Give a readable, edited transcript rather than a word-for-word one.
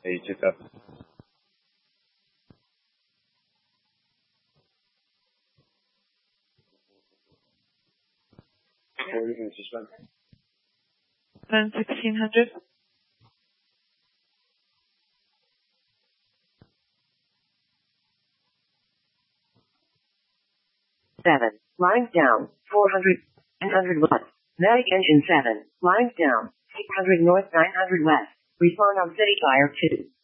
Agent up. Then 1600. 7. Lines down. 400. 900 west. Medic engine 7. Lines down. 800 north 900 west. Respond on City Fire 2.